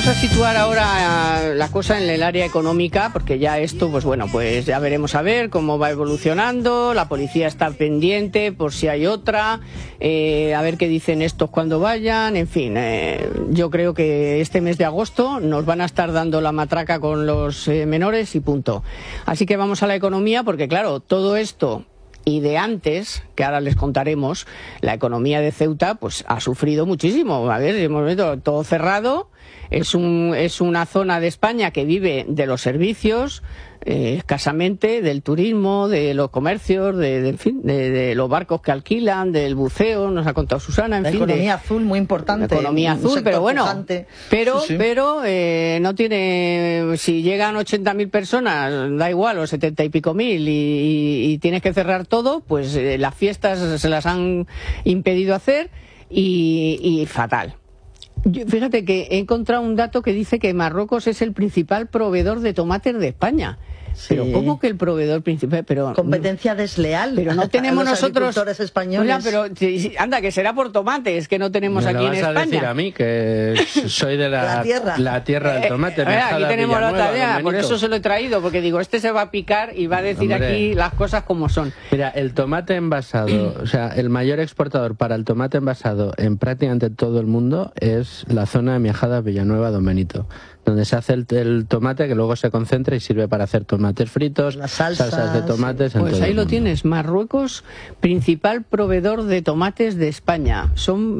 Vamos a situar ahora la cosa en el área económica, porque ya esto, pues bueno, pues ya veremos a ver cómo va evolucionando. La policía está pendiente por si hay otra, a ver qué dicen estos cuando vayan, en fin. Yo creo que este mes de agosto nos van a estar dando la matraca con los menores y punto. Así que vamos a la economía, porque claro, todo esto y de antes, que ahora les contaremos, la economía de Ceuta pues ha sufrido muchísimo. A ver, hemos visto todo cerrado. Es una zona de España que vive de los servicios, escasamente, del turismo, de los comercios, en fin, de los barcos que alquilan, del buceo, nos ha contado Susana, en la fin. Economía azul, muy importante. La economía azul, pero bueno, pero no tiene, si llegan 80.000 personas, da igual, o 70 y pico mil, y tienes que cerrar todo, pues las fiestas se las han impedido hacer, y fatal. Fíjate que he encontrado un dato que dice que Marruecos es el principal proveedor de tomates de España. Sí. Pero ¿cómo que el proveedor principal? Pero competencia desleal. Pero no tenemos nosotros españoles. Pero anda, que será por tomates que no tenemos aquí en España. Me vas a decir a mí que soy de la tierra del tomate. Aquí tenemos la tarea, por eso se lo he traído, porque digo, este se va a picar y va a decir aquí las cosas como son. Mira, el tomate envasado, o sea, el mayor exportador para el tomate envasado en prácticamente todo el mundo es la zona de Miajadas, Villanueva, Don Benito, donde se hace el tomate que luego se concentra y sirve para hacer tomates fritos, salsas de tomates. Pues ahí lo tienes, Marruecos, principal proveedor de tomates de España. Son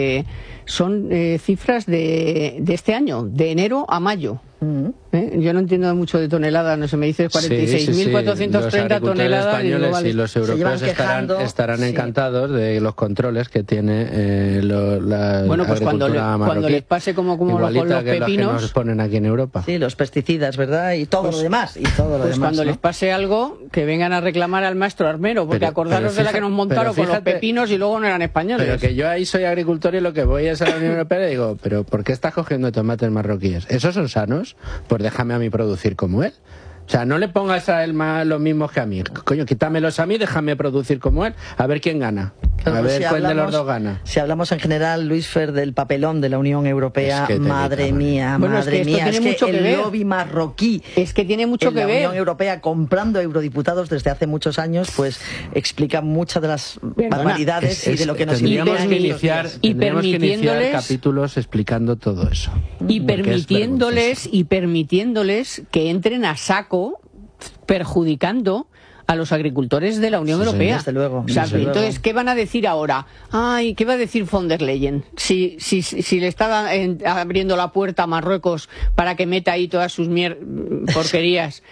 cifras de este año, de enero a mayo. Yo no entiendo mucho de toneladas, no se me dice 46.430 toneladas. Españoles y los europeos estarán encantados de los controles que tiene bueno, pues cuando les pase como con los pepinos, que nos ponen aquí en Europa. Sí, los pesticidas, ¿verdad? Y todo lo demás. Cuando les pase algo, que vengan a reclamar al maestro armero, porque acordaros de la que nos montaron con los pepinos y luego no eran españoles. Pero que yo ahí soy agricultor y lo que voy es a la Unión Europea y digo, pero ¿por qué estás cogiendo tomates marroquíes? ¿Esos son sanos? Pues déjame a mí producir como él. O sea, no le pongas a él los mismos que a mí. Coño, quítamelos a mí, déjame producir como él. A ver quién gana. A ver cuál de los dos gana. Si hablamos en general, Luis Fer, del papelón de la Unión Europea, madre mía, es que el lobby marroquí, es que tiene mucho que ver. La Unión Europea comprando eurodiputados desde hace muchos años, pues explica muchas de las barbaridades y de lo que nos tendríamos que iniciar capítulos explicando todo eso. Y permitiéndoles que entren a saco, perjudicando a los agricultores de la Unión Europea. Desde luego. Entonces, ¿qué van a decir ahora? Ay, ¿qué va a decir von der Leyen? Si le está abriendo la puerta a Marruecos para que meta ahí todas sus porquerías.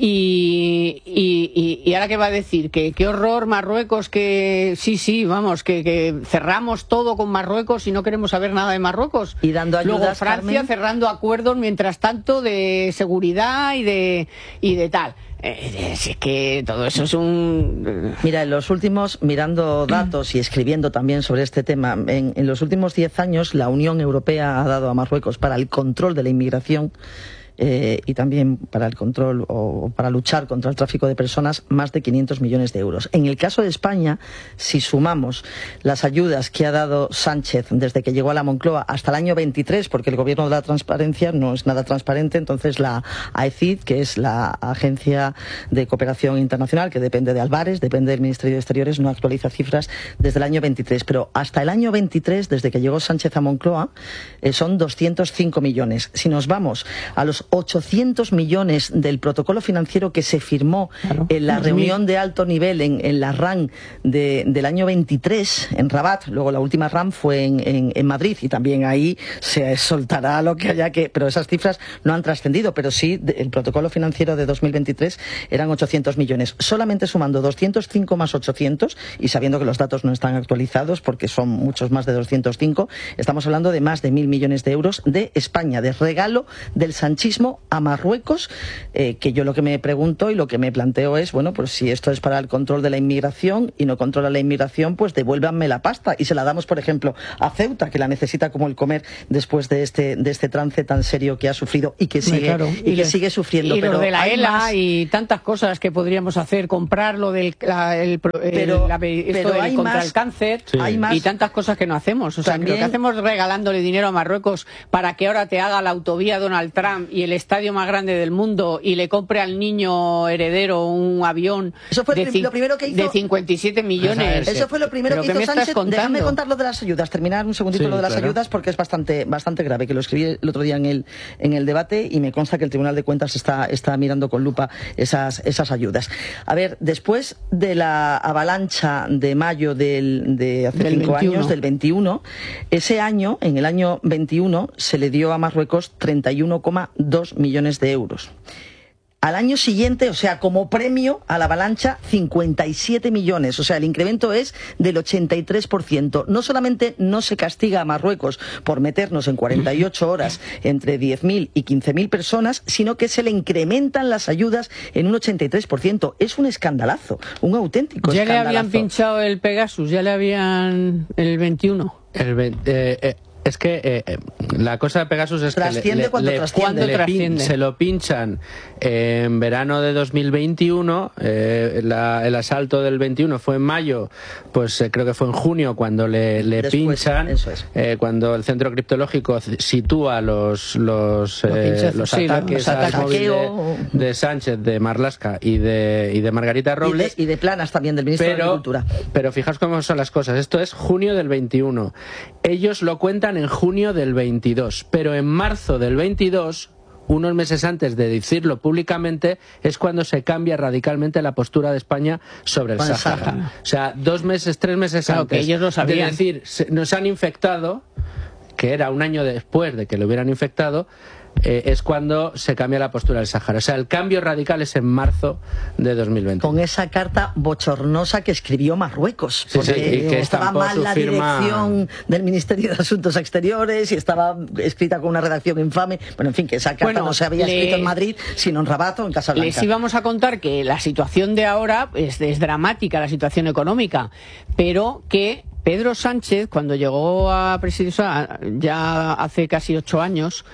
Y ahora, ¿qué va a decir? Que qué horror Marruecos, que vamos, que cerramos todo con Marruecos y no queremos saber nada de Marruecos. Y dando ayudas, luego Francia, Carmen, cerrando acuerdos mientras tanto de seguridad y de tal. Es que todo eso es un... Mira, en los últimos, mirando datos y escribiendo también sobre este tema, en los últimos 10 años la Unión Europea ha dado a Marruecos para el control de la inmigración y también para el control o para luchar contra el tráfico de personas más de 500 millones de euros. En el caso de España, si sumamos las ayudas que ha dado Sánchez desde que llegó a la Moncloa hasta el año 23, porque el gobierno de la transparencia no es nada transparente, entonces la AECID, que es la Agencia de Cooperación Internacional, que depende de Álvarez, depende del Ministerio de Exteriores, no actualiza cifras desde el año 23, pero hasta el año 23, desde que llegó Sánchez a Moncloa, son 205 millones. Si nos vamos a los 800 millones del protocolo financiero que se firmó en la reunión de alto nivel en la RAN del año 23 en Rabat, luego la última RAN fue en Madrid y también ahí se soltará lo que haya que... Pero esas cifras no han trascendido, pero sí el protocolo financiero de 2023 eran 800 millones. Solamente sumando 205 más 800 y sabiendo que los datos no están actualizados porque son muchos más de 205, estamos hablando de más de 1.000 millones de euros de España, de regalo del sanchismo mismo a Marruecos, que yo lo que me pregunto y lo que me planteo es, bueno, pues si esto es para el control de la inmigración y no controla la inmigración, pues devuélvanme la pasta y se la damos, por ejemplo, a Ceuta, que la necesita como el comer después de este trance tan serio que ha sufrido y que sigue, claro, y que sigue sufriendo. Y pero lo de la ELA más, y tantas cosas que podríamos hacer, comprar lo del contra más, el cáncer, sí. Hay más, y tantas cosas que no hacemos. O sea, también, que lo que hacemos regalándole dinero a Marruecos para que ahora te haga la autovía Donald Trump y el estadio más grande del mundo y le compre al niño heredero un avión eso fue lo primero que hizo, de 57 millones. Eso fue lo primero que hizo Sánchez. Déjame contar lo de las ayudas, terminar un segundito lo de las ayudas, porque es bastante grave, que lo escribí el otro día en el debate y me consta que el Tribunal de Cuentas está mirando con lupa esas ayudas. A ver, después de la avalancha de mayo de hace 5 años, del 21, ese año, en el año 21, se le dio a Marruecos 31,2 millones de euros. Al año siguiente, o sea, como premio a la avalancha, 57 millones. O sea, el incremento es del 83%. No solamente no se castiga a Marruecos por meternos en 48 horas entre 10.000 y 15.000 personas, sino que se le incrementan las ayudas en un 83%. Es un escandalazo, un auténtico escandalazo. Ya le habían pinchado el Pegasus, ya le habían el 21. Es que la cosa de Pegasus es trasciende que se lo pinchan en verano de 2021, el asalto del 21 fue en mayo, pues creo que fue en junio cuando le pinchan, cuando el centro criptológico sitúa los ataques al móvil de Sánchez, de Marlaska y de Margarita Robles. Y de Planas también, del ministro de Agricultura. Pero fijaos cómo son las cosas, esto es junio del 21. Ellos lo cuentan en junio del 22, pero en marzo del 22, unos meses antes de decirlo públicamente, es cuando se cambia radicalmente la postura de España sobre el Sáhara. O sea, 2 meses, 3 meses antes que ellos lo sabían. de decir nos han infectado, que era un año después de que lo hubieran infectado, es cuando se cambia la postura del Sáhara. O sea, el cambio radical es en marzo de 2020. Con esa carta bochornosa que escribió Marruecos, porque que estaba mal la dirección del Ministerio de Asuntos Exteriores y estaba escrita con una redacción infame. Bueno, en fin, que esa carta no se había escrito en Madrid, sino en Rabat o en Casablanca. Les íbamos a contar que la situación de ahora es dramática, la situación económica, pero que Pedro Sánchez, cuando llegó a presidir ya hace casi 8 años,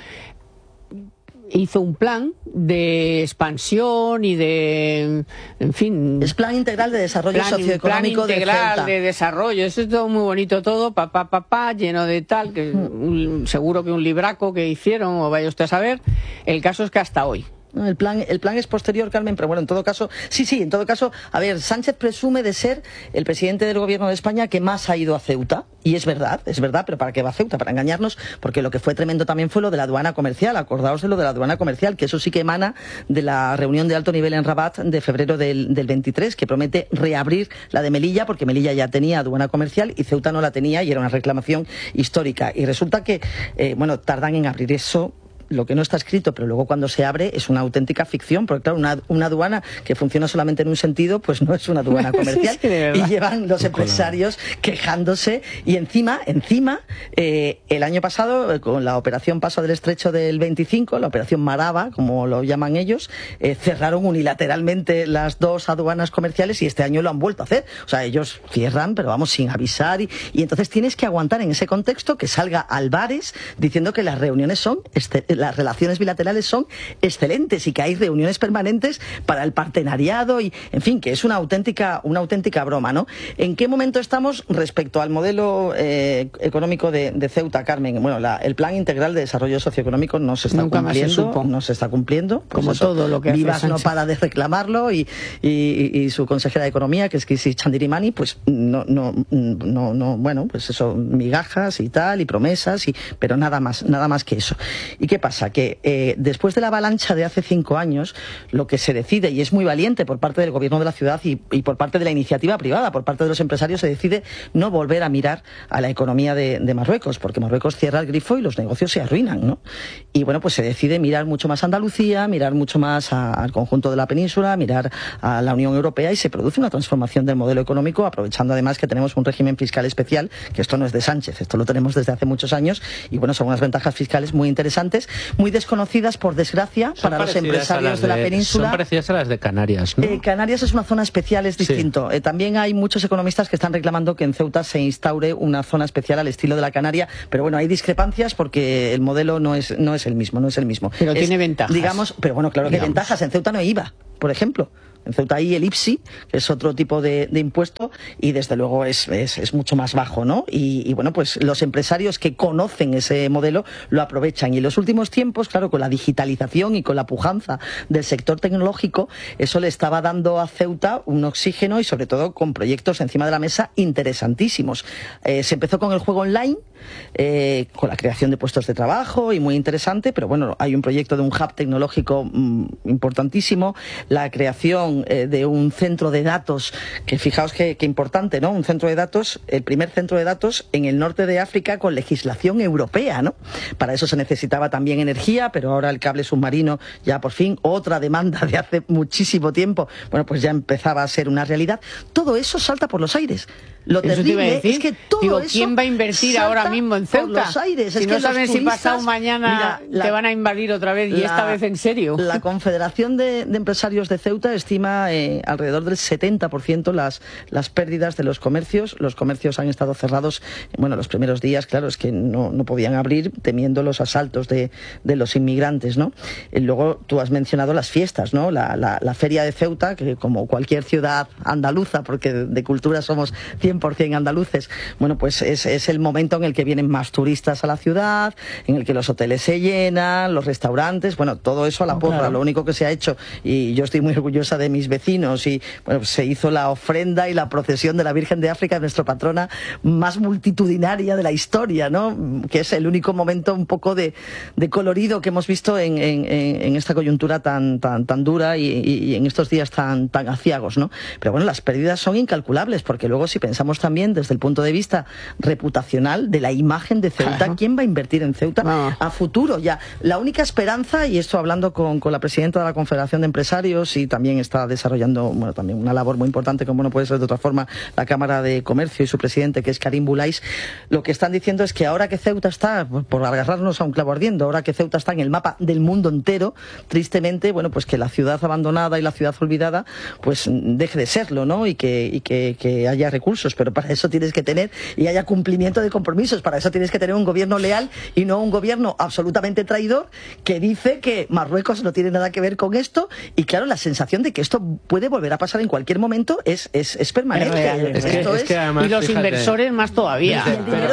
hizo un plan de expansión y de, en fin... Es plan integral de desarrollo socioeconómico de Ceuta. Plan integral de desarrollo, eso es todo muy bonito todo, lleno de tal, que seguro que un libraco que hicieron, o vaya usted a saber. El caso es que hasta hoy. No, el plan es posterior, Carmen, pero bueno, en todo caso, en todo caso, a ver, Sánchez presume de ser el presidente del gobierno de España que más ha ido a Ceuta, y es verdad, pero ¿para qué va a Ceuta? Para engañarnos, porque lo que fue tremendo también fue lo de la aduana comercial. Acordaos de lo de la aduana comercial, que eso sí que emana de la reunión de alto nivel en Rabat de febrero del 23, que promete reabrir la de Melilla, porque Melilla ya tenía aduana comercial y Ceuta no la tenía y era una reclamación histórica. Y resulta que, tardan en abrir eso. Lo que no está escrito, pero luego cuando se abre es una auténtica ficción, porque claro, una aduana que funciona solamente en un sentido, pues no es una aduana comercial. Y llevan los empresarios quejándose y encima, el año pasado, con la operación Paso del Estrecho del 25, la operación Maraba, como lo llaman ellos, cerraron unilateralmente las 2 aduanas comerciales y este año lo han vuelto a hacer. O sea, ellos cierran, pero vamos, sin avisar y entonces tienes que aguantar en ese contexto que salga Álvarez diciendo que las relaciones bilaterales son excelentes y que hay reuniones permanentes para el partenariado y, en fin, que es una auténtica broma, ¿no? ¿En qué momento estamos respecto al modelo económico de Ceuta, Carmen? Bueno, el plan integral de desarrollo socioeconómico no se está cumpliendo. Pues como eso, todo lo que Vivas no para de reclamarlo y su consejera de Economía, que es Kisi Chandirimani, pues bueno, pues eso, migajas y tal, y promesas, pero nada más que eso. ¿Y qué pasa? Que después de la avalancha de hace 5 años, lo que se decide, y es muy valiente por parte del gobierno de la ciudad y por parte de la iniciativa privada, por parte de los empresarios, se decide no volver a mirar a la economía de Marruecos, porque Marruecos cierra el grifo y los negocios se arruinan, ¿no? Y bueno, pues se decide mirar mucho más a Andalucía, mirar mucho más al conjunto de la península, mirar a la Unión Europea, y se produce una transformación del modelo económico, aprovechando además que tenemos un régimen fiscal especial, que esto no es de Sánchez, esto lo tenemos desde hace muchos años, y bueno, son unas ventajas fiscales muy interesantes, muy desconocidas, por desgracia, para los empresarios de la península. Son parecidas a las de Canarias, ¿no? Canarias es una zona especial, es distinto. Sí. También hay muchos economistas que están reclamando que en Ceuta se instaure una zona especial al estilo de la Canaria, pero bueno, hay discrepancias porque el modelo no es el mismo. Pero tiene ventajas. Digamos, pero bueno, claro que hay ventajas. En Ceuta no hay IVA, por ejemplo. En Ceuta hay el IPSI, que es otro tipo de impuesto, y desde luego es mucho más bajo, ¿no? Y bueno, pues los empresarios que conocen ese modelo lo aprovechan. Y en los últimos tiempos, claro, con la digitalización y con la pujanza del sector tecnológico, eso le estaba dando a Ceuta un oxígeno y sobre todo con proyectos encima de la mesa interesantísimos. Se empezó con el juego online, con la creación de puestos de trabajo y muy interesante, pero bueno, hay un proyecto de un hub tecnológico importantísimo, la creación de un centro de datos, que fijaos qué importante, ¿no? Un centro de datos, el primer centro de datos en el norte de África con legislación europea, ¿no? Para eso se necesitaba también energía, pero ahora el cable submarino ya por fin, otra demanda de hace muchísimo tiempo, bueno, pues ya empezaba a ser una realidad. Todo eso salta por los aires. Lo terrible es que todo eso ¿quién va a invertir ahora mismo en Ceuta? Por los aires. Si no saben si pasado mañana te van a invadir otra vez, y esta vez en serio. La Confederación de Empresarios de Ceuta estima alrededor del 70% las pérdidas de los comercios. Los comercios han estado cerrados, bueno, los primeros días, claro, es que no podían abrir temiendo los asaltos de los inmigrantes, ¿no? Luego tú has mencionado las fiestas, ¿no? La feria de Ceuta, que como cualquier ciudad andaluza, porque de cultura somos 100% andaluces, bueno, pues es el momento en el que vienen más turistas a la ciudad, en el que los hoteles se llenan, los restaurantes, bueno, todo eso a la porra. Claro. Lo único que se ha hecho, y yo estoy muy orgullosa de mis vecinos, y bueno, pues se hizo la ofrenda y la procesión de la Virgen de África, nuestra patrona más multitudinaria de la historia, ¿no? Que es el único momento un poco de colorido que hemos visto en esta coyuntura tan dura y en estos días tan aciagos, ¿no? Pero bueno, las pérdidas son incalculables, porque luego si pensamos también desde el punto de vista reputacional de la imagen de Ceuta, ¿quién va a invertir en Ceuta a futuro? Ya, la única esperanza, y esto hablando con la presidenta de la Confederación de Empresarios, y también está desarrollando, bueno, también una labor muy importante, como no puede ser de otra forma, la Cámara de Comercio y su presidente, que es Karim Boulais, lo que están diciendo es que ahora que Ceuta está, por agarrarnos a un clavo ardiendo, ahora que Ceuta está en el mapa del mundo entero, tristemente, bueno, pues que la ciudad abandonada y la ciudad olvidada, pues deje de serlo, ¿no? Y que haya recursos, pero para eso tienes que tener y haya cumplimiento de compromisos, para eso tienes que tener un gobierno leal y no un gobierno absolutamente traidor que dice que Marruecos no tiene nada que ver con esto, y claro, la sensación de que esto puede volver a pasar en cualquier momento es permanente. Y los inversores más todavía.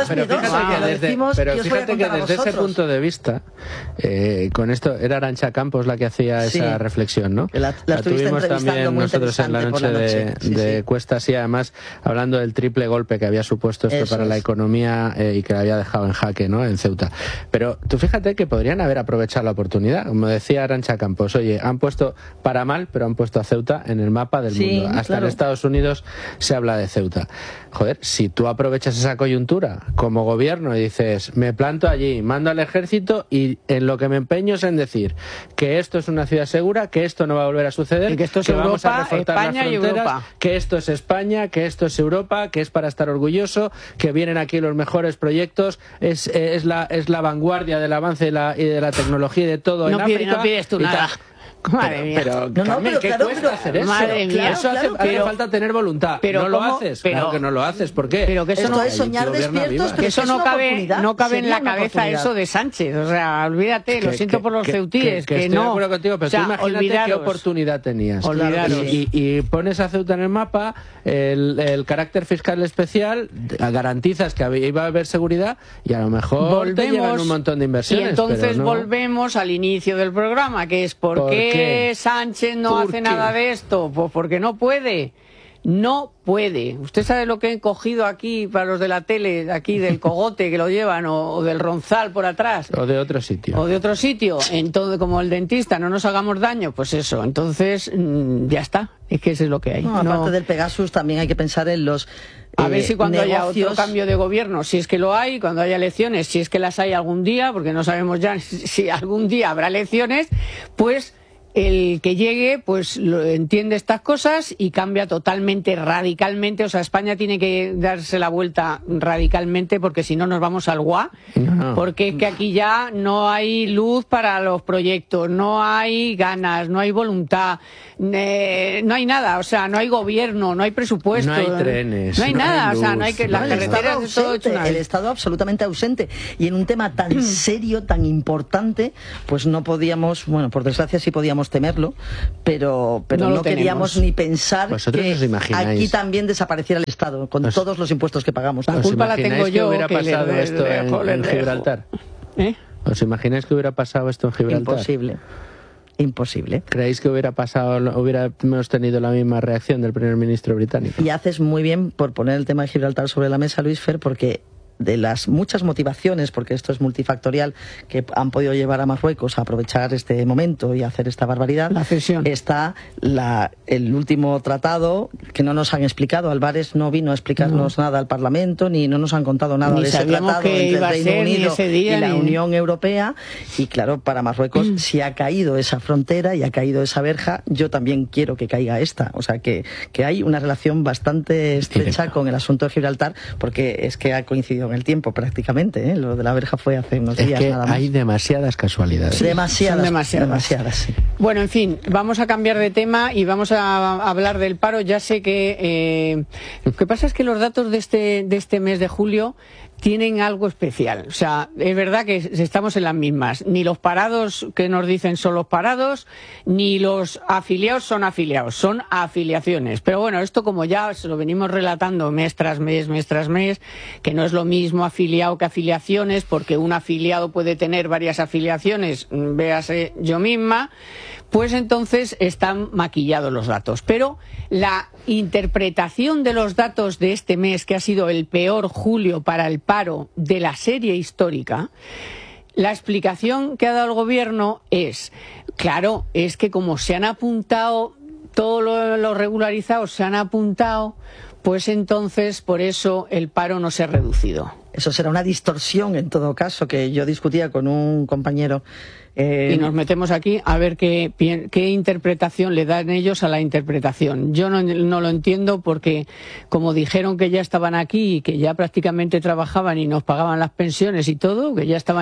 Pero fíjate que desde ese punto de vista, con esto, era Arantxa Campos la que hacía esa reflexión, ¿no? La tuvimos también nosotros en la noche de Cuestas, y además hablando del triple golpe que había supuesto esto para la economía y que la había dejado en jaque, ¿no? En Ceuta. Pero tú fíjate que podrían haber aprovechado la oportunidad, como decía Arantxa Campos, oye, han puesto para mal, pero han puesto a Ceuta en el mapa del mundo. Hasta en Estados Unidos se habla de Ceuta. Joder, si tú aprovechas esa coyuntura como gobierno y dices, me planto allí, mando al ejército, y en lo que me empeño es en decir que esto es una ciudad segura, que esto no va a volver a suceder, y que esto es Europa, vamos a reforzar España las fronteras, y Europa, que esto es España, que esto es Europa, que es para estar orgulloso, que vienen aquí los mejores proyectos, es la vanguardia del avance y de la tecnología y de todo en África. No pides tú nada. Madre mía. Pero Carmen, ¿qué cuesta hacer eso? Madre mía. Eso hace falta tener voluntad. Pero no lo haces. Claro que no lo haces. ¿Por qué? Pero que eso no es soñar despiertos. Que eso no cabe en la cabeza eso de Sánchez. O sea, olvídate, lo siento por los ceutíes. Que estoy no. de acuerdo contigo, pero tú imagínate qué oportunidad tenías. Y pones a Ceuta en el mapa, el carácter fiscal especial, garantizas que iba a haber seguridad, y a lo mejor te llegan un montón de inversiones. Y entonces volvemos al inicio del programa, que es ¿por qué Sánchez no hace nada de esto? Pues porque no puede. No puede. ¿Usted sabe lo que he cogido aquí para los de la tele, aquí del cogote que lo llevan, o del ronzal por atrás? O de otro sitio. O de otro sitio. Entonces, como el dentista, no nos hagamos daño, pues eso. Entonces, ya está. Es que eso es lo que hay. Aparte del Pegasus, también hay que pensar en los a ver si cuando haya otro cambio de gobierno, si es que lo hay, cuando haya elecciones, si es que las hay algún día, porque no sabemos ya si algún día habrá elecciones, pues el que llegue pues entiende estas cosas y cambia totalmente, radicalmente. O sea, España tiene que darse la vuelta radicalmente, porque si no nos vamos al guá, porque es que aquí ya no hay luz para los proyectos, no hay ganas, no hay voluntad, no hay nada. O sea, no hay gobierno, no hay presupuesto, no hay trenes, no hay nada. luz, o sea, no hay que las carreteras de todo hecho el Estado absolutamente ausente, y en un tema tan serio, tan importante, pues no podíamos, bueno, por desgracia sí podíamos temerlo, pero no queríamos ni pensar que aquí también desapareciera el Estado con todos los impuestos que pagamos. La culpa la tengo yo. ¿Os hubiera pasado esto en Gibraltar? ¿Os imagináis que hubiera pasado esto en Gibraltar? Imposible. ¿Creéis que hubiéramos tenido la misma reacción del primer ministro británico? Y haces muy bien por poner el tema de Gibraltar sobre la mesa, Luis Fer, porque de las muchas motivaciones, porque esto es multifactorial, que han podido llevar a Marruecos a aprovechar este momento y hacer esta barbaridad, la cesión, está el último tratado que no nos han explicado. Álvarez no vino a explicarnos nada al Parlamento, ni no nos han contado nada de ese tratado entre el Reino Unido y la Unión Europea. Y claro, para Marruecos si ha caído esa frontera y ha caído esa verja, yo también quiero que caiga esta. O sea, que hay una relación bastante estrecha con el asunto de Gibraltar, porque es que ha coincidido en el tiempo prácticamente, lo de la verja fue hace unos días nada más. Hay demasiadas casualidades. Sí, demasiadas. Sí. Bueno, en fin, vamos a cambiar de tema y vamos a hablar del paro. Ya sé que lo que pasa es que los datos de este mes de julio tienen algo especial. O sea, es verdad que estamos en las mismas. Ni los parados que nos dicen son los parados, ni los afiliados son afiliados, son afiliaciones. Pero bueno, esto como ya se lo venimos relatando mes tras mes, que no es lo mismo afiliado que afiliaciones, porque un afiliado puede tener varias afiliaciones, véase yo misma, pues entonces están maquillados los datos. Pero la interpretación de los datos de este mes, que ha sido el peor julio para el paro de la serie histórica, la explicación que ha dado el gobierno es, claro, es que como se han apuntado, todos los regularizados se han apuntado, pues entonces por eso el paro no se ha reducido. Eso será una distorsión, en todo caso, que yo discutía con un compañero. Y nos metemos aquí a ver qué interpretación le dan ellos a la interpretación. Yo no lo entiendo, porque como dijeron que ya estaban aquí y que ya prácticamente trabajaban y nos pagaban las pensiones y todo, que ya estaban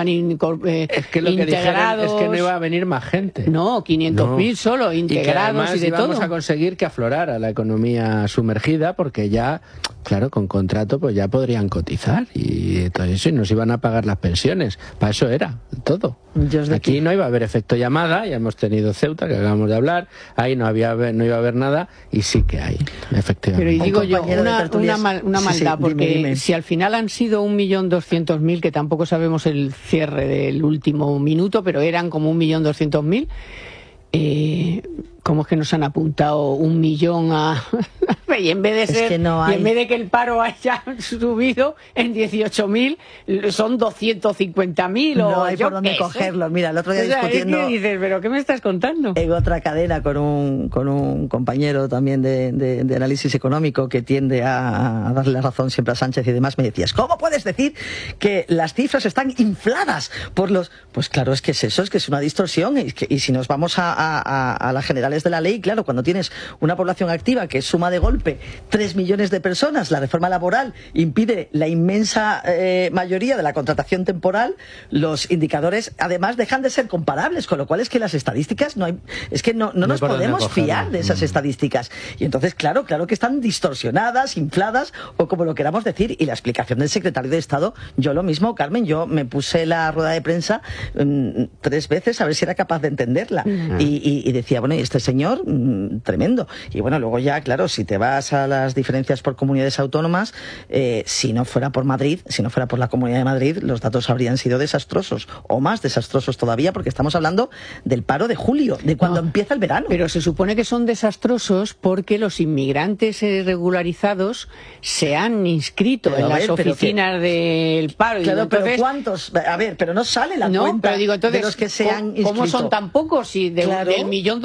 es que lo integrados. Que es que no iba a venir más gente. No, 500.000 solo, integrados y de todo. Vamos a conseguir que aflorara la economía sumergida, porque ya, claro, con contrato pues ya podrían cotizar y todo eso, y nos iban a pagar las pensiones. Para eso era todo. Aquí no iba a haber efecto llamada, ya hemos tenido Ceuta, que acabamos de hablar, ahí no iba a haber nada, y sí que hay, efectivamente. Pero y digo yo, una maldad, porque dime. Si al final han sido 1.200.000, que tampoco sabemos el cierre del último minuto, pero eran como 1.200.000, ¿cómo es que nos han apuntado 1 millón a... y en vez de ser, en vez de que el paro haya subido en 18.000, son 250.000? No hay por dónde cogerlo. Mira, el otro día discutiendo... Es que dices, ¿pero qué me estás contando? En otra cadena con un compañero también de análisis económico, que tiende a darle la razón siempre a Sánchez y demás, me decías, ¿cómo puedes decir que las cifras están infladas por los...? Pues claro, es que es eso, es que es una distorsión, y si nos vamos a las generales de la ley, claro, cuando tienes una población activa que suma de golpe 3 millones de personas, la reforma laboral impide la inmensa mayoría de la contratación temporal, los indicadores además dejan de ser comparables, con lo cual es que las estadísticas no nos podemos fiar de esas estadísticas, y entonces claro que están distorsionadas, infladas, o como lo queramos decir. Y la explicación del secretario de Estado, yo lo mismo, Carmen, yo me puse la rueda de prensa 3 veces a ver si era capaz de entenderla, y decía, bueno, y este señor, tremendo. Y bueno, luego ya, claro, si te vas a las diferencias por comunidades autónomas, si no fuera por Madrid, si no fuera por la Comunidad de Madrid, los datos habrían sido desastrosos, o más desastrosos todavía, porque estamos hablando del paro de julio, de cuando empieza el verano. Pero se supone que son desastrosos porque los inmigrantes regularizados se han inscrito en las oficinas del paro. Claro, entonces, pero ¿cuántos? A ver, pero no sale la cuenta, pero digo, entonces, de los que se han inscrito. ¿Cómo son tan pocos? Si del 1.200.000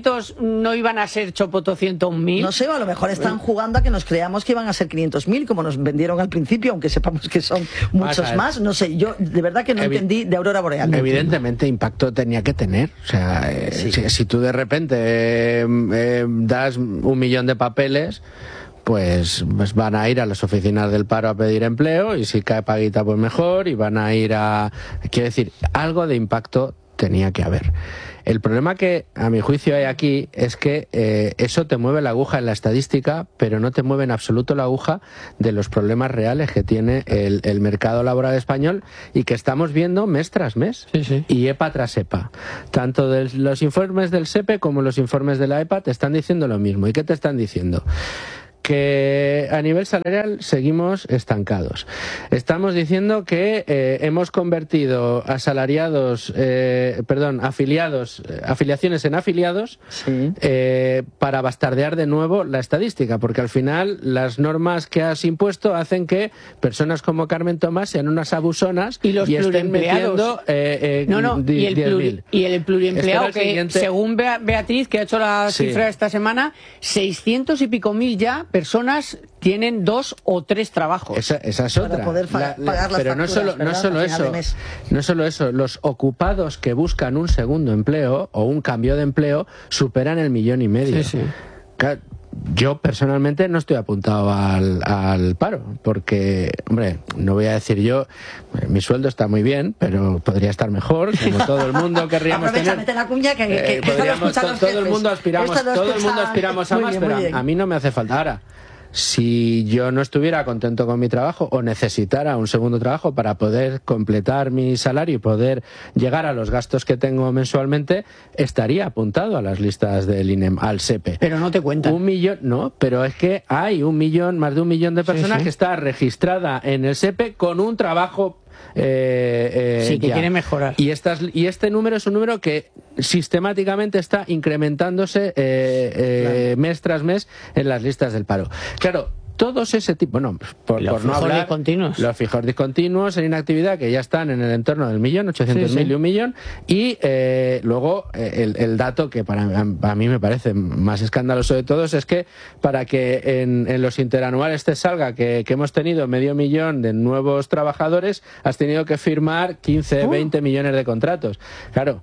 500 no iban a ser chopo 200.000. No sé, a lo mejor están jugando a que nos creamos que iban a ser 500.000, como nos vendieron al principio, aunque sepamos que son muchos más. No sé, yo de verdad que no entendí de Aurora Boreal. Evidentemente impacto tenía que tener. O sea, si tú de repente das 1 millón de papeles, pues van a ir a las oficinas del paro a pedir empleo, y si cae paguita pues mejor, y van a ir a... Quiero decir, algo de impacto tenía que haber. El problema que, a mi juicio, hay aquí es que eso te mueve la aguja en la estadística, pero no te mueve en absoluto la aguja de los problemas reales que tiene el mercado laboral español, y que estamos viendo mes tras mes, y EPA tras EPA. Tanto de los informes del SEPE como los informes de la EPA te están diciendo lo mismo. ¿Y qué te están diciendo? Que a nivel salarial seguimos estancados. Estamos diciendo que hemos convertido afiliaciones en afiliados, para bastardear de nuevo la estadística, porque al final las normas que has impuesto hacen que personas como Carmen Tomás sean unas abusonas y estén metiendo y el pluriempleado, que según Beatriz, que ha hecho la cifra esta semana, 600 y pico mil ya personas tienen 2 o 3 trabajos. Esa es otra. Para poder pagar las pero facturas, no solo eso, los ocupados que buscan un segundo empleo o un cambio de empleo superan el 1,5 millones. Yo personalmente no estoy apuntado al paro, porque, hombre, no voy a decir yo, mi sueldo está muy bien, pero podría estar mejor, como todo el mundo querríamos tener. Mete la cuña que todo el mundo aspiramos a más, pero a mí no me hace falta. Ahora, si yo no estuviera contento con mi trabajo o necesitara un segundo trabajo para poder completar mi salario y poder llegar a los gastos que tengo mensualmente, estaría apuntado a las listas del INEM, al SEPE. Pero no te cuentan. 1 millón, no, pero es que hay más de 1 millón de personas que está registrada en el SEPE con un trabajo que quiere mejorar. Y este número es un número que sistemáticamente está incrementándose mes tras mes en las listas del paro. Claro, todos ese tipo, por no hablar, discontinuos. Los fijos discontinuos en inactividad, que ya están en el entorno del 1.800.000 y 1 millón, y luego el dato que para mí me parece más escandaloso de todos es que para que en los interanuales te salga que hemos tenido 500.000 de nuevos trabajadores, has tenido que firmar 15, 20 millones de contratos. Claro,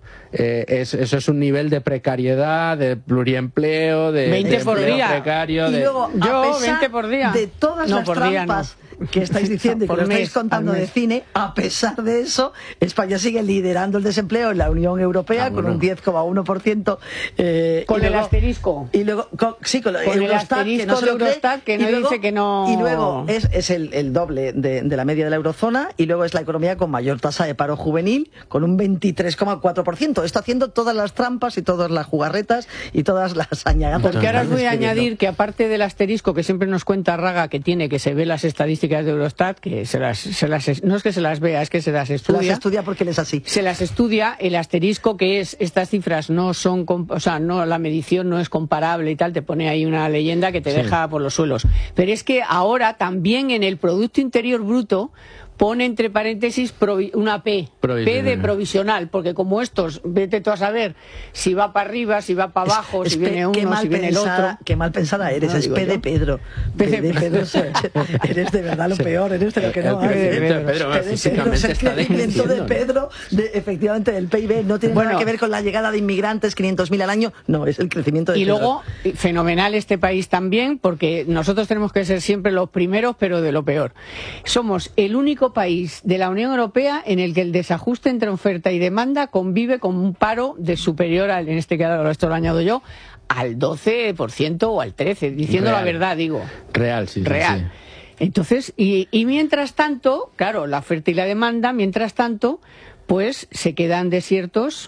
eso es un nivel de precariedad, de pluriempleo, de 20 por día. Precario, y luego, 20 por día. De todas las trampas que estáis diciendo y que lo estáis contando de cine, a pesar de eso, España sigue liderando el desempleo en la Unión Europea con un 10,1%. Con el asterisco. Y luego, con el asterisco de Eurostat, que no dice que no... Y luego es el doble de la media de la eurozona, y luego es la economía con mayor tasa de paro juvenil, con un 23,4%. Está haciendo todas las trampas y todas las jugarretas y todas las añadidas. Porque ahora os voy a añadir que, aparte del asterisco que siempre nos cuenta Raga, que tiene, que se ve las estadísticas de Eurostat, que no es que se las vea, es que se las estudia. Se las estudia porque él es así. Se las estudia, el asterisco, que es estas cifras no son, la medición no es comparable y tal, te pone ahí una leyenda que te deja por los suelos. Pero es que ahora también en el Producto Interior Bruto pone entre paréntesis una P de provisional, porque como estos, vete tú a saber si va para arriba, si va para abajo, si viene uno, si viene el otro. Qué mal pensada eres, es P de Pedro. P de Pedro, eres de verdad lo peor, eres de lo que no hay. Pedro, físicamente está crecimiento de Pedro, efectivamente, del PIB, no tiene nada que ver con la llegada de inmigrantes, 500.000 al año, no, es el crecimiento de Pedro. Y luego, fenomenal este país también, porque nosotros tenemos que ser siempre los primeros, pero de lo peor. Somos el único país de la Unión Europea en el que el desajuste entre oferta y demanda convive con un paro de superior al, en este caso esto lo añado yo, al 12% o al 13%, diciendo la verdad, digo. Real, sí. Entonces, y mientras tanto, claro, la oferta y la demanda, mientras tanto, pues se quedan desiertos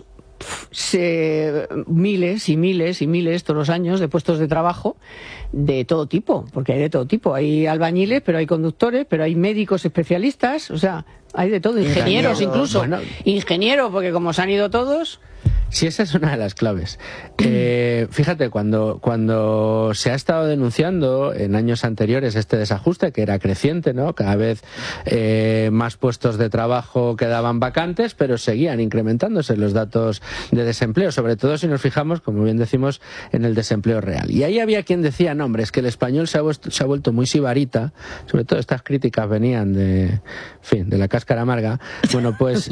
miles y miles y miles todos los años de puestos de trabajo de todo tipo, porque hay de todo tipo, hay albañiles, pero hay conductores, pero hay médicos especialistas, o sea, hay de todo, ingenieros incluso, ingenieros, porque como se han ido todos. Sí, esa es una de las claves. Fíjate, cuando se ha estado denunciando en años anteriores este desajuste, que era creciente, ¿no? Cada vez más puestos de trabajo quedaban vacantes, pero seguían incrementándose los datos de desempleo, sobre todo si nos fijamos, como bien decimos, en el desempleo real. Y ahí había quien decía, no, hombre, es que el español se ha vuelto muy sibarita, sobre todo estas críticas venían de la cáscara amarga. Bueno, pues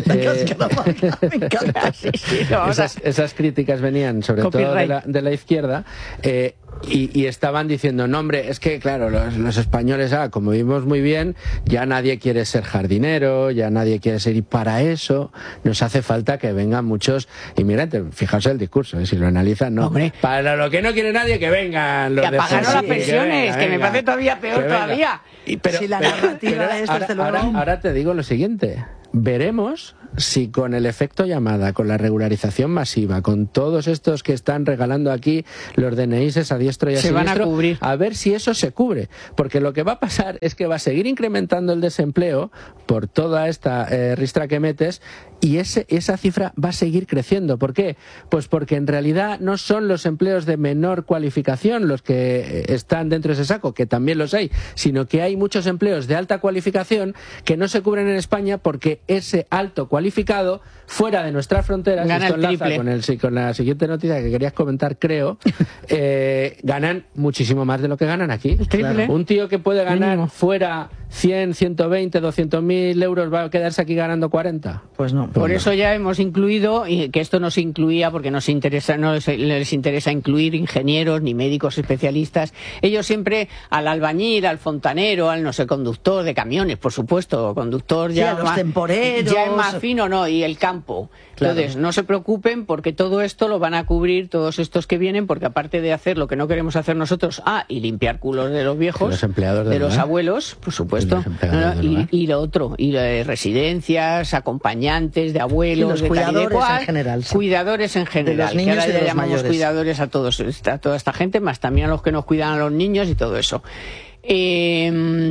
esas críticas venían sobre todo de la izquierda, y estaban diciendo, no, hombre, es que claro, los españoles, como vivimos muy bien, ya nadie quiere ser jardinero, ya nadie quiere ser, y para eso nos hace falta que vengan muchos inmigrantes. Fijaos el discurso, si lo analizan, no. Hombre, para lo que no quiere nadie, que vengan los de pagaron las pensiones, que me parece todavía peor todavía. Pero la narrativa es, desde luego... Ahora te digo lo siguiente. Veremos si con el efecto llamada, con la regularización masiva, con todos estos que están regalando aquí los DNIs a diestro y a siniestro, van a cubrir. A ver si eso se cubre. Porque lo que va a pasar es que va a seguir incrementando el desempleo por toda esta ristra que metes, y esa cifra va a seguir creciendo. ¿Por qué? Pues porque en realidad no son los empleos de menor cualificación los que están dentro de ese saco, que también los hay, sino que hay muchos empleos de alta cualificación que no se cubren en España porque ese alto cualificado fuera de nuestras fronteras, gana esto el enlaza con la siguiente noticia que querías comentar, creo, ganan muchísimo más de lo que ganan aquí. Claro. Un tío que puede ganar fuera 100, 120, 200.000 euros va a quedarse aquí ganando 40. Pues no. Por eso ya hemos incluido, y que esto no se incluía porque no les interesa incluir ingenieros ni médicos especialistas. Ellos siempre al albañil, al fontanero, al no sé, conductor de camiones, por supuesto, conductor ya a los temporeros, ya es más fino, ¿no? Y el campo. Claro. Entonces, no se preocupen porque todo esto lo van a cubrir todos estos que vienen, porque aparte de hacer lo que no queremos hacer nosotros, y limpiar culos de los viejos, los empleados de los abuelos, por supuesto, y lo otro, y de residencias, acompañantes de abuelos, los de cuidadores tal y de en general. Sí. Cuidadores en general. De los niños, que ahora y de ya los llamamos mayores. Cuidadores a toda esta gente, más también a los que nos cuidan a los niños y todo eso. Y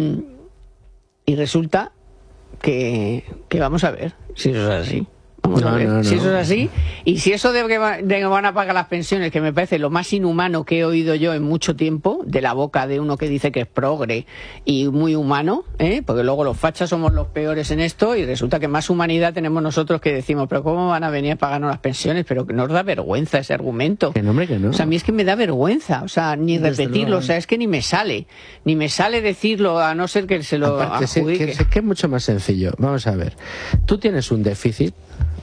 resulta que vamos a ver si eso es así. Vamos a ver si eso es así. Y si eso de que van a pagar las pensiones, que me parece lo más inhumano que he oído yo en mucho tiempo, de la boca de uno que dice que es progre y muy humano, porque luego los fachas somos los peores en esto, y resulta que más humanidad tenemos nosotros, que decimos, pero ¿cómo van a venir a pagarnos las pensiones? Pero que nos da vergüenza ese argumento. Que no, hombre, que no. O sea, a mí es que me da vergüenza, o sea, ni repetirlo, o sea, es que ni me sale decirlo, a no ser que se lo adjudique. Es que es mucho más sencillo. Vamos a ver. Tú tienes un déficit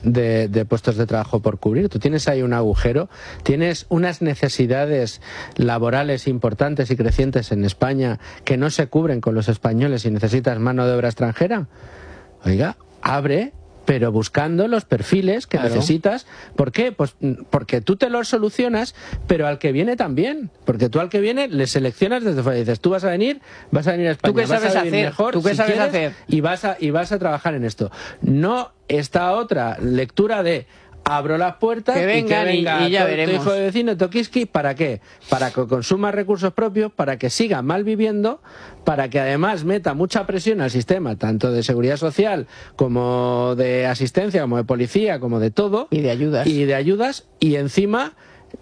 de puestos de trabajo por cubrir, tú tienes ahí un agujero, tienes unas necesidades laborales importantes y crecientes en España que no se cubren con los españoles y necesitas mano de obra extranjera. Oiga, abre, pero buscando los perfiles que necesitas. ¿Por qué? Pues porque tú te los solucionas, pero al que viene también. Porque tú al que viene le seleccionas desde fuera. Dices, tú vas a venir a España. ¿Tú qué sabes hacer? Mejor, ¿Tú qué sabes hacer? Y vas a trabajar en esto. No esta otra lectura de abro las puertas que venga y ya veremos. Tu hijo de vecino, Tokiski, ¿para qué? Para que consuma recursos propios, para que siga mal viviendo, para que además meta mucha presión al sistema, tanto de seguridad social como de asistencia, como de policía, como de todo. Y de ayudas. Y encima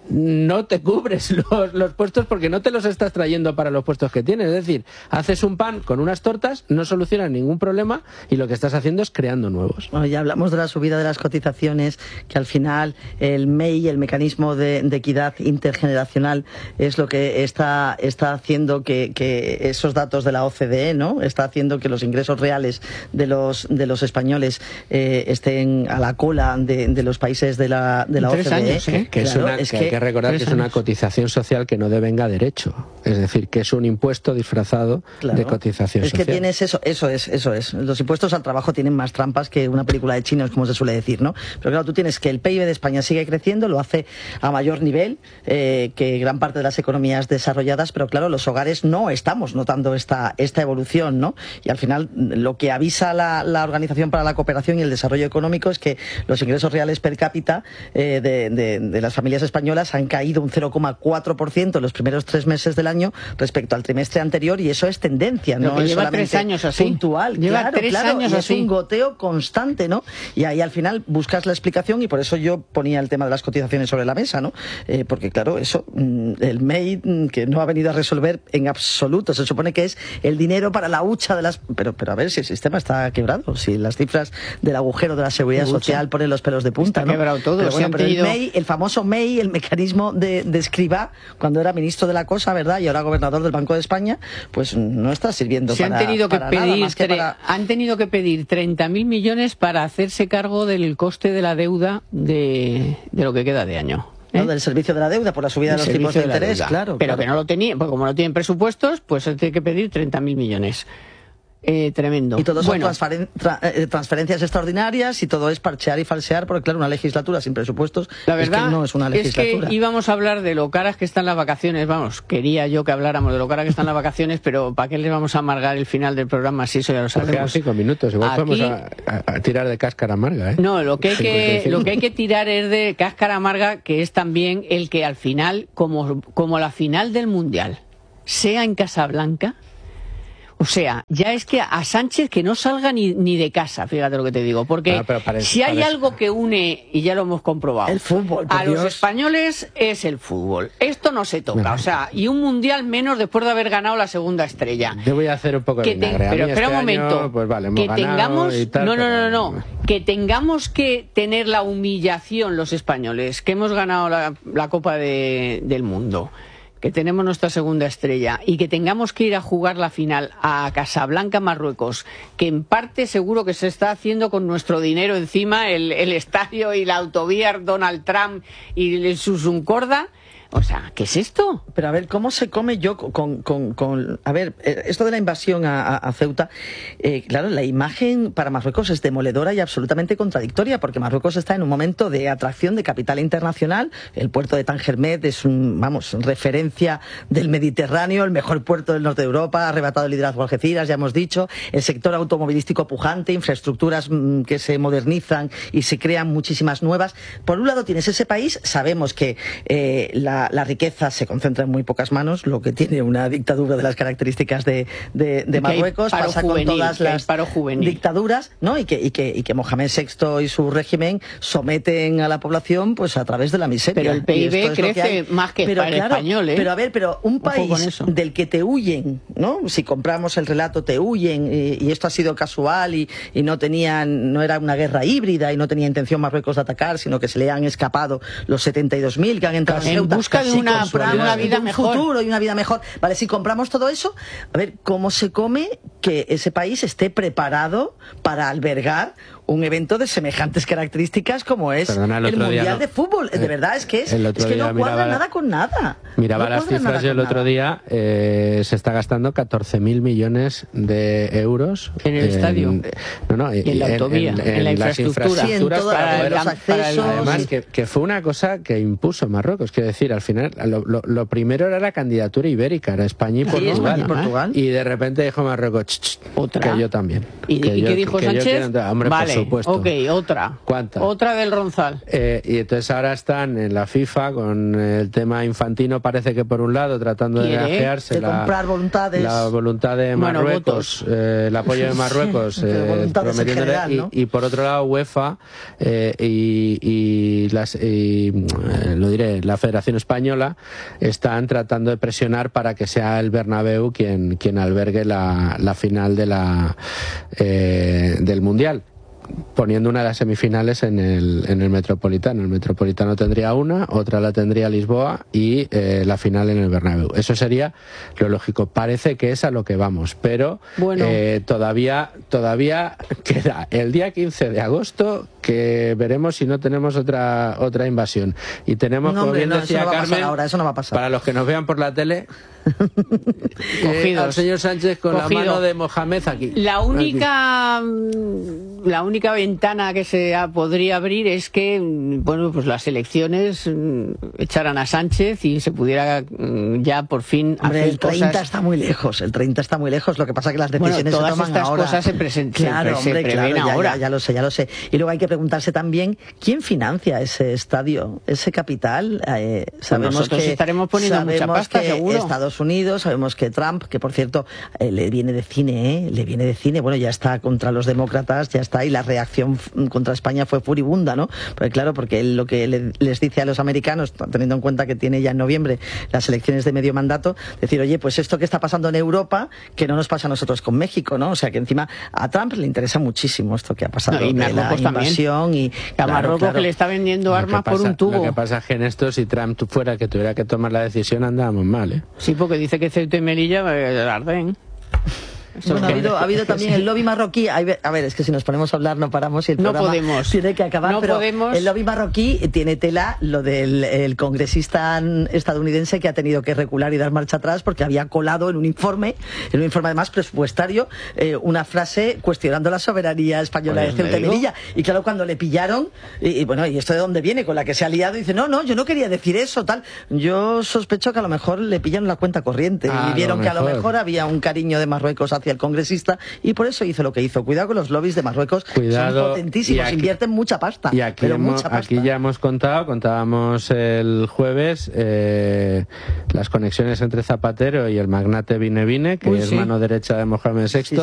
no te cubres los puestos porque no te los estás trayendo para los puestos que tienes. Es decir, haces un pan con unas tortas, no solucionas ningún problema y lo que estás haciendo es creando nuevos. Bueno, ya hablamos de la subida de las cotizaciones, que al final el MEI, el mecanismo de equidad intergeneracional, es lo que está haciendo que esos datos de la OCDE, ¿no? Está haciendo que los ingresos reales de los españoles estén a la cola de los países de la OCDE. 3 años, Que hay que recordar que es una cotización social que no devenga derecho. Es decir, que es un impuesto disfrazado de cotización social. Es que tienes eso es. Los impuestos al trabajo tienen más trampas que una película de chinos, como se suele decir, ¿no? Pero claro, tú tienes que el PIB de España sigue creciendo, lo hace a mayor nivel que gran parte de las economías desarrolladas, pero claro, los hogares no estamos notando esta evolución, ¿no? Y al final, lo que avisa la Organización para la Cooperación y el Desarrollo Económico es que los ingresos reales per cápita de las familias españolas españolas han caído un 0,4% en los primeros 3 meses del año respecto al trimestre anterior, y eso es tendencia, no es lleva solamente 3 años así. puntual. Lleva 3 años y así. es un goteo constante, ¿no? Y ahí al final buscas la explicación, y por eso yo ponía el tema de las cotizaciones sobre la mesa, ¿no? Porque claro, eso, el MEI, que no ha venido a resolver en absoluto, se supone que es el dinero para la hucha de las... Pero a ver si el sistema está quebrado, si las cifras del agujero de la seguridad social ponen los pelos de punta, está ¿no? quebrado todo. Pero, bueno, pero tenido... el MEI, el famoso MEI, el mecanismo de Escrivá, cuando era ministro de la cosa, ¿verdad?, y ahora gobernador del Banco de España, pues no está sirviendo Se para han tenido que para pedir, nada, más que para... Han tenido que pedir 30.000 millones para hacerse cargo del coste de la deuda de lo que queda de año. ¿no? Del servicio de la deuda por la subida de los tipos de interés, claro. Pero claro. que no lo tenían, pues como no tienen presupuestos, pues se tiene que pedir 30.000 millones. Tremendo. Y todo son transferencias extraordinarias, y todo es parchear y falsear, porque claro, una legislatura sin presupuestos, la verdad, es que no es una legislatura. Es que íbamos a hablar de lo caras que están las vacaciones, vamos, quería yo que habláramos de lo caras que están las vacaciones, pero ¿para qué les vamos a amargar el final del programa si eso ya lo sabemos? Quedan 5 minutos, igual aquí, podemos a tirar de cáscara amarga, ¿eh? No, lo que hay que tirar es de cáscara amarga, que es también el que al final, como la final del Mundial, sea en Casablanca. O sea, ya es que a Sánchez que no salga ni de casa, fíjate lo que te digo, porque si hay algo que une, y ya lo hemos comprobado, el fútbol, a los españoles es el fútbol. Esto no se toca, o sea, y un mundial menos después de haber ganado la segunda estrella. Yo voy a hacer un poco de vinagre. Pero espera un momento, año, pues vale, que tengamos, no, que tengamos que tener la humillación los españoles, que hemos ganado la Copa del Mundo, que tenemos nuestra segunda estrella, y que tengamos que ir a jugar la final a Casablanca, Marruecos, que en parte seguro que se está haciendo con nuestro dinero encima, el estadio y la autovía Donald Trump y el Susuncorda. O sea, ¿qué es esto? Pero a ver, ¿cómo se come yo a ver, esto de la invasión a Ceuta, claro, la imagen para Marruecos es demoledora y absolutamente contradictoria, porque Marruecos está en un momento de atracción de capital internacional. El puerto de Tangermet es referencia del Mediterráneo, el mejor puerto del norte de Europa, ha arrebatado el liderazgo a Algeciras, ya hemos dicho, el sector automovilístico pujante, infraestructuras que se modernizan y se crean muchísimas nuevas. Por un lado tienes ese país, sabemos que la riqueza se concentra en muy pocas manos, lo que tiene una dictadura de las características de Marruecos, pasa con todas las dictaduras, ¿no? Y que Mohamed VI y su régimen someten a la población pues a través de la miseria. Pero el PIB crece más que para el español, ¿eh? Pero a ver, un país del que te huyen, ¿no? Si compramos el relato, te huyen, y esto ha sido casual, y no era una guerra híbrida, y no tenía intención Marruecos de atacar, sino que se le han escapado los 72.000 que han entrado en Ceuta, busca de una vida mejor, futuro y una vida mejor. Vale, si compramos todo eso, a ver, ¿cómo se come que ese país esté preparado para albergar un evento de semejantes características como es el Mundial de Fútbol? De verdad, es que no cuadra nada con nada. Miraba las cifras y el otro día se está gastando 14.000 millones de euros en el estadio. Y en la autovía, en la infraestructura. Sí, en todos los accesos. Además, que fue una cosa que impuso Marruecos. Quiero decir, al final, lo primero era la candidatura ibérica, era España y Portugal. Y de repente dijo Marruecos, ¿otra? Que yo también. ¿Y qué dijo Sánchez? Hombre, vale, por supuesto. Ok, otra. ¿Cuánta? Otra del Ronzal. Y entonces ahora están en la FIFA con el tema infantino, parece que por un lado, tratando de granjearse comprar voluntades. La voluntad de Marruecos, el apoyo de Marruecos, prometiéndole, general, ¿no? y por otro lado UEFA la Federación Española están tratando de presionar para que sea el Bernabéu quien albergue la final del Mundial, poniendo una de las semifinales en el Metropolitano. El Metropolitano tendría una, otra la tendría Lisboa, y la final en el Bernabéu. Eso sería lo lógico. Parece que es a lo que vamos, pero bueno, todavía queda el día 15 de agosto, que veremos si no tenemos otra invasión. Y tenemos, como bien decía Carmen, eso no va a pasar. Para los que nos vean por la tele, al señor Sánchez con la mano de Mohamed aquí. La única única ventana que se podría abrir es que, bueno, pues las elecciones echaran a Sánchez y se pudiera ya por fin Hombre, hacer el 30 cosas. está muy lejos, el 30 está muy lejos, lo que pasa es que las decisiones todas se toman estas ahora. cosas se prevén ahora. Ya lo sé. Y luego hay que preguntarse también, ¿quién financia ese estadio, ese capital? Sabemos nosotros que estaremos poniendo mucha pasta, que seguro. Estados Unidos, sabemos que Trump, que por cierto le viene de cine, bueno, ya está contra los demócratas, ya está, y la reacción contra España fue furibunda, ¿no? Porque claro, porque él lo que les dice a los americanos, teniendo en cuenta que tiene ya en noviembre las elecciones de medio mandato, decir, oye, pues esto que está pasando en Europa, que no nos pasa a nosotros con México, ¿no? O sea, que encima a Trump le interesa muchísimo esto que ha pasado, y de la invasión también. y a Marruecos que le está vendiendo armas por un tubo. Lo que pasa es que en esto, si Trump fuera el que tuviera que tomar la decisión, andábamos mal, ¿eh? Sí, porque dice que Ceuta y Melilla arden. Bueno, ha habido también el lobby marroquí. A ver, es que si nos ponemos a hablar no paramos y el programa tiene que acabar. No pero podemos. El lobby marroquí tiene tela lo del congresista estadounidense que ha tenido que recular y dar marcha atrás porque había colado en un informe además presupuestario, una frase cuestionando la soberanía española de Ceuta y Melilla. Y claro, cuando le pillaron, y bueno, ¿y esto de dónde viene? Con la que se ha liado, y dice, no, yo no quería decir eso, tal. Yo sospecho que a lo mejor le pillaron la cuenta corriente y vieron que a lo mejor había un cariño de Marruecos hacia el congresista y por eso hizo lo que hizo. Cuidado con los lobbies de Marruecos, son potentísimos, invierten mucha pasta. Y aquí, aquí ya contábamos el jueves las conexiones entre Zapatero y el magnate Vine, que es mano derecha de Mohamed VI.